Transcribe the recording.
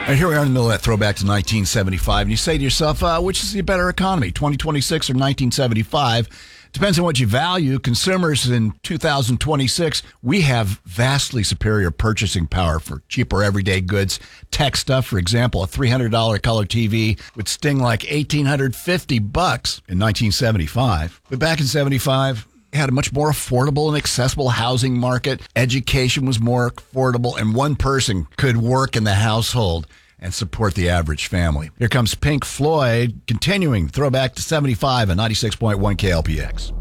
And here we are in the middle of that throwback to 1975, and you say to yourself, which is the better economy, 2026 or 1975? Depends on what you value. Consumers in 2026, we have vastly superior purchasing power for cheaper everyday goods. Tech stuff, for example, a $300 color TV would sting like $1,850 in 1975. But back in 75, had a much more affordable and accessible housing market. Education was more affordable, and one person could work in the household and support the average family. Here comes Pink Floyd, continuing throwback to 75 and 96.1 KLPX.